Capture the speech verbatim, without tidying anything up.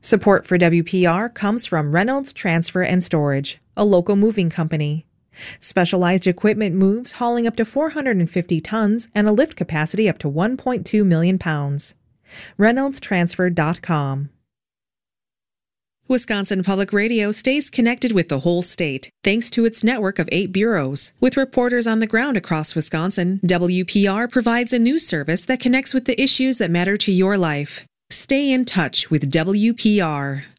Support for W P R comes from Reynolds Transfer and Storage, a local moving company. Specialized equipment moves hauling up to four hundred fifty tons and a lift capacity up to one point two million pounds. Reynolds Transfer dot com. Wisconsin Public Radio stays connected with the whole state, thanks to its network of eight bureaus. With reporters on the ground across Wisconsin, W P R provides a news service that connects with the issues that matter to your life. Stay in touch with W P R.